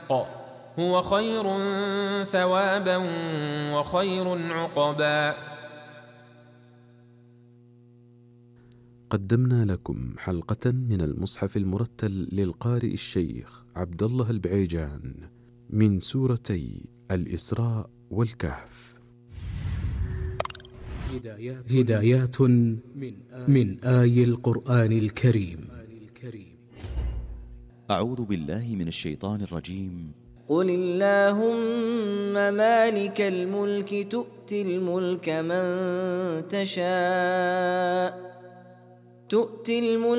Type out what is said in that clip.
هو خير ثوابا وخير عقبا. قدمنا لكم حلقة من المصحف المرتل للقارئ الشيخ عبد الله البعيجان من سورتي الإسراء والكهف. هدايات من آي القرآن الكريم. أعوذ بالله من الشيطان الرجيم. قل اللهم مالك الملك تؤتي الملك من تشاء